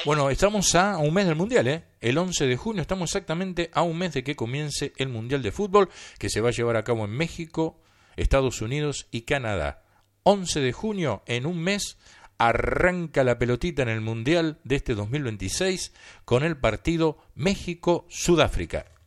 Bueno, estamos a un mes del Mundial, ¿eh? El 11 de junio, estamos exactamente a un mes de que comience el Mundial de Fútbol, que se va a llevar a cabo en México, Estados Unidos y Canadá. 11 de junio, en un mes, arranca la pelotita en el Mundial de este 2026 con el partido México-Sudáfrica.